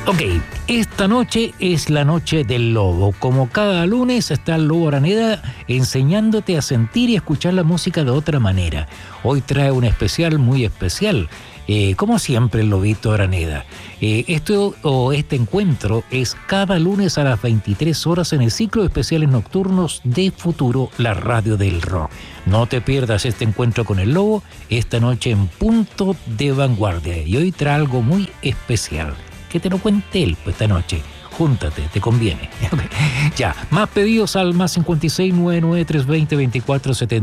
Ok, esta noche es la noche del lobo. Como cada lunes está el Lobo Araneda enseñándote a sentir y escuchar la música de otra manera. Hoy trae un especial muy especial. Como siempre, el Lobito Araneda. Este encuentro es cada lunes a las 23 horas en el ciclo de especiales nocturnos de Futuro, la radio del rock. No te pierdas este encuentro con el Lobo esta noche en Punto de Vanguardia. Y hoy trae algo muy especial. Que te lo cuente él pues, esta noche. Júntate, te conviene. Ya, más pedidos al más 56 99 320 24 70.